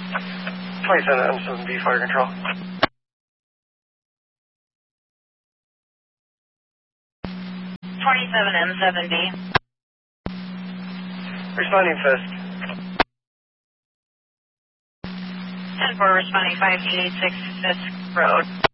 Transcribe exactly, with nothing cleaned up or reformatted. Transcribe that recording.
twenty-seven M seven B, fire control. twenty-seven M seven B. Responding fist. ten four responding five eight eight six Fisk Road.